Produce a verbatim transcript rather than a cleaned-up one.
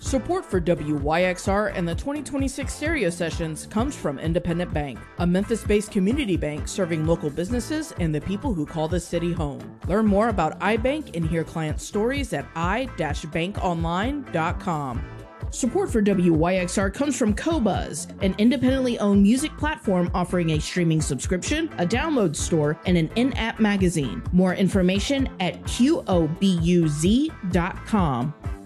Support for W Y X R and the twenty twenty-six Stereo Sessions comes from Independent Bank, a Memphis-based community bank serving local businesses and the people who call the city home. Learn more about iBank and hear client stories at i dash bank online dot com. Support for W Y X R comes from Qobuz, an independently owned music platform offering a streaming subscription, a download store, and an in-app magazine. More information at Q O B U Z dot com.